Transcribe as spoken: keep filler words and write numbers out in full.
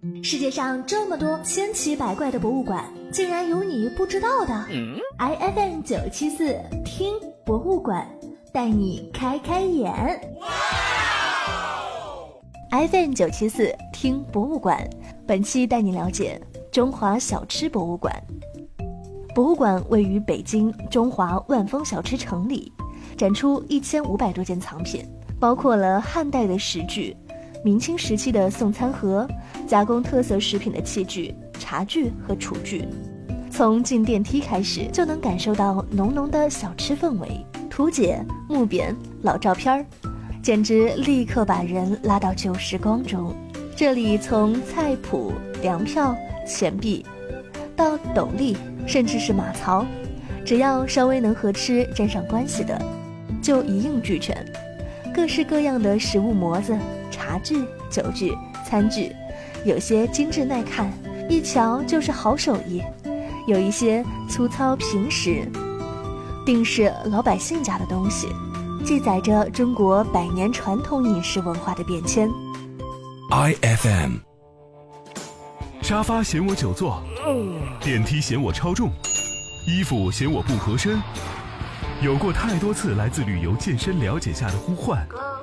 世界上这么多千奇百怪的博物馆，竟然有你不知道的。I F M 九七四听博物馆，带你开开眼。I F M 九七四听博物馆，本期带你了解中华小吃博物馆。博物馆位于北京中华万丰小吃城里，展出一千五百多件藏品，包括了汉代的食具、明清时期的送餐盒、加工特色食品的器具、茶具和厨具。从进电梯开始，就能感受到浓浓的小吃氛围。图解、木匾、老照片，简直立刻把人拉到旧时光中。这里从菜谱、粮票、钱币到斗笠，甚至是马槽，只要稍微能和吃沾上关系的，就一应俱全。各式各样的食物模子、茶具、酒具、餐具，有些精致耐看，一瞧就是好手艺；有一些粗糙平实，定是老百姓家的东西，记载着中国百年传统饮食文化的变迁。 I F M。 沙发嫌我久坐，电梯嫌我超重，衣服嫌我不合身，有过太多次来自旅游健身了解下的呼唤，